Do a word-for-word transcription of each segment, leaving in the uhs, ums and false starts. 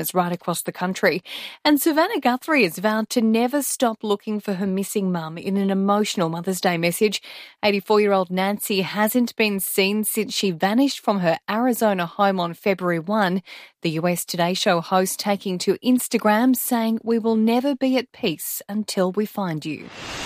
right across the country. And Savannah Guthrie has vowed to never stop looking for her missing mum in an emotional Mother's Day message. eighty-four-year-old Nancy hasn't been seen since she vanished from her Arizona home on February first. The U S Today Show host taking to Instagram saying, "We will never be at peace until we find you."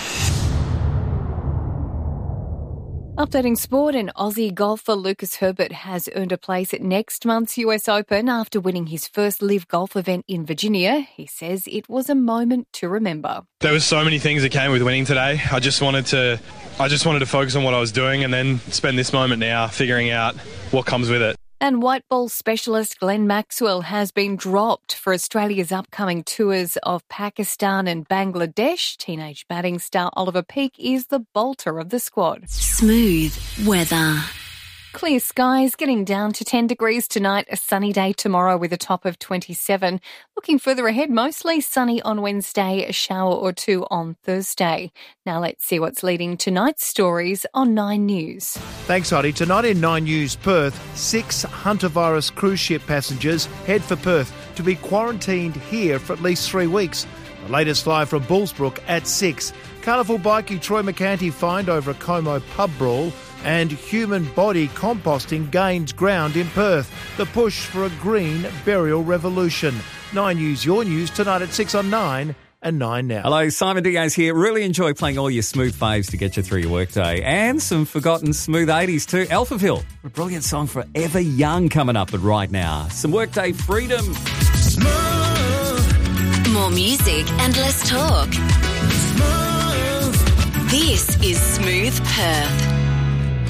Updating sport, and Aussie golfer Lucas Herbert has earned a place at next month's U S Open after winning his first live golf event in Virginia. He says it was a moment to remember. There were so many things that came with winning today. I just wanted to, I just wanted to focus on what I was doing and then spend this moment now figuring out what comes with it. And white ball specialist Glenn Maxwell has been dropped for Australia's upcoming tours of Pakistan and Bangladesh. Teenage batting star Oliver Peake is the bolter of the squad. Smooth weather. Clear skies, getting down to ten degrees tonight, a sunny day tomorrow with a top of twenty-seven. Looking further ahead, mostly sunny on Wednesday, a shower or two on Thursday. Now let's see what's leading tonight's stories on Nine News. Thanks, Heidi. Tonight in Nine News Perth, six hantavirus cruise ship passengers head for Perth to be quarantined here for at least three weeks. The latest fly from Bullsbrook at six. Colourful bikie Troy McCanty fined over a Como pub brawl. And human body composting gains ground in Perth. The push for a green burial revolution. Nine News, your news, tonight at six on Nine and Nine Now. Hello, Simon Diaz here. Really enjoy playing all your smooth faves to get you through your workday. And some forgotten smooth eighties too. Alphaville, a brilliant song Forever Young coming up at right now. Some workday freedom. Smooth. More music and less talk. Smooth. This is Smooth Perth.